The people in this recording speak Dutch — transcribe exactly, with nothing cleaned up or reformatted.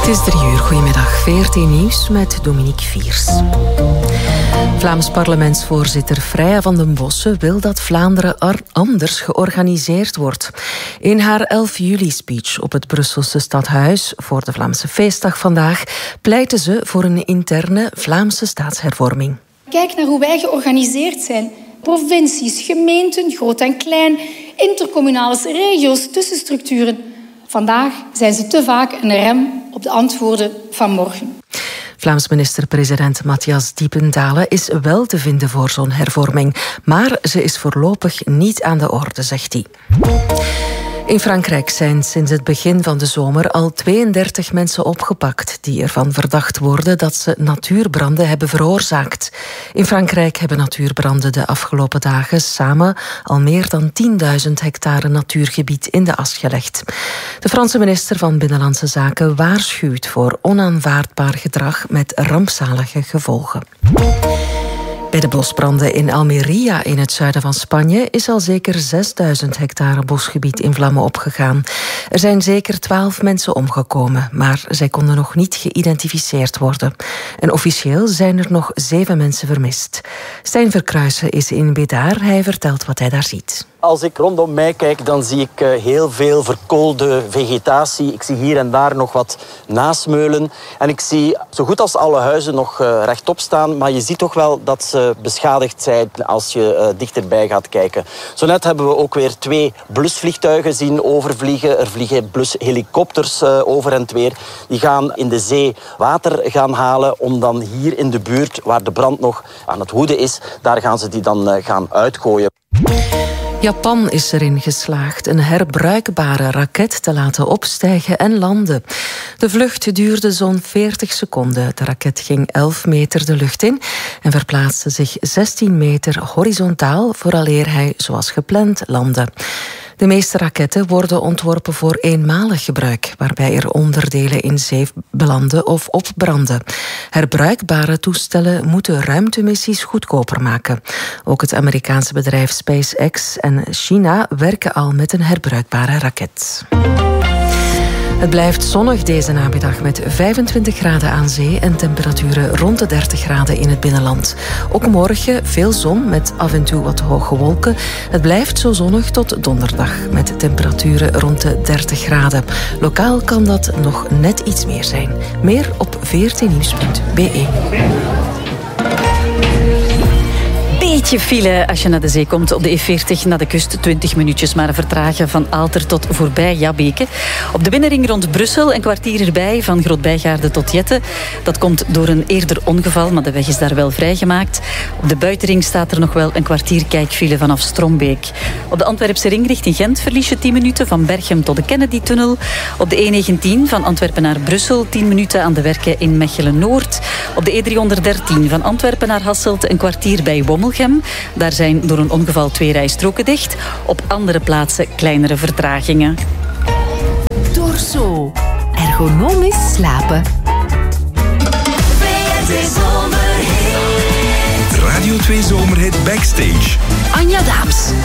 Het is drie uur. Goedemiddag. V R T Nieuws met Dominique Viers. Vlaams parlementsvoorzitter Freya van den Bossen wil dat Vlaanderen anders georganiseerd wordt. In haar elf juli-speech op het Brusselse stadhuis voor de Vlaamse feestdag vandaag pleitte ze voor een interne Vlaamse staatshervorming. Kijk naar hoe wij georganiseerd zijn. Provincies, gemeenten, groot en klein, intercommunales, regio's, tussenstructuren. Vandaag zijn ze te vaak een rem op de antwoorden van morgen. Vlaams minister-president Matthias Diependalen is wel te vinden voor zo'n hervorming. Maar ze is voorlopig niet aan de orde, zegt hij. In Frankrijk zijn sinds het begin van de zomer al tweeëndertig mensen opgepakt die ervan verdacht worden dat ze natuurbranden hebben veroorzaakt. In Frankrijk hebben natuurbranden de afgelopen dagen samen al meer dan tienduizend hectare natuurgebied in de as gelegd. De Franse minister van Binnenlandse Zaken waarschuwt voor onaanvaardbaar gedrag met rampzalige gevolgen. Bij de bosbranden in Almería in het zuiden van Spanje is al zeker zesduizend hectare bosgebied in vlammen opgegaan. Er zijn zeker twaalf mensen omgekomen, maar zij konden nog niet geïdentificeerd worden. En officieel zijn er nog zeven mensen vermist. Stijn Verkruijsen is in Bédar. Hij vertelt wat hij daar ziet. Als ik rondom mij kijk, dan zie ik heel veel verkoolde vegetatie. Ik zie hier en daar nog wat nasmeulen. En ik zie zo goed als alle huizen nog rechtop staan. Maar je ziet toch wel dat ze beschadigd zijn als je dichterbij gaat kijken. Zo net hebben we ook weer twee blusvliegtuigen zien overvliegen. Er vliegen blushelikopters over en weer. Die gaan in de zee water gaan halen om dan hier in de buurt, waar de brand nog aan het woeden is, daar gaan ze die dan gaan uitgooien. Japan is erin geslaagd een herbruikbare raket te laten opstijgen en landen. De vlucht duurde zo'n veertig seconden. De raket ging elf meter de lucht in en verplaatste zich zestien meter horizontaal vooraleer hij, zoals gepland, landde. De meeste raketten worden ontworpen voor eenmalig gebruik, waarbij er onderdelen in zee belanden of opbranden. Herbruikbare toestellen moeten ruimtemissies goedkoper maken. Ook het Amerikaanse bedrijf SpaceX en China werken al met een herbruikbare raket. Het blijft zonnig deze namiddag met vijfentwintig graden aan zee en temperaturen rond de dertig graden in het binnenland. Ook morgen veel zon met af en toe wat hoge wolken. Het blijft zo zonnig tot donderdag met temperaturen rond de dertig graden. Lokaal kan dat nog net iets meer zijn. Meer op v r t nieuws punt b e. Beetje file als je naar de zee komt op de E veertig naar de kust. twintig minuutjes maar vertragen van Aalter tot voorbij Jabbeke. Op de binnenring rond Brussel een kwartier erbij van Groot-Bijgaarde tot Jette. Dat komt door een eerder ongeval, maar de weg is daar wel vrijgemaakt. Op de buitenring staat er nog wel een kwartier kijkfile vanaf Strombeek. Op de Antwerpse ring richting Gent verlies je tien minuten van Berchem tot de Kennedy-tunnel. Op de E negentien van Antwerpen naar Brussel tien minuten aan de werken in Mechelen-Noord. Op de E driehonderddertien van Antwerpen naar Hasselt een kwartier bij Wommelgem. Daar zijn door een ongeval twee rijstroken dicht. Op andere plaatsen kleinere vertragingen. Torso. Ergonomisch slapen. Radio twee Zomerhit Backstage. Anja Daams.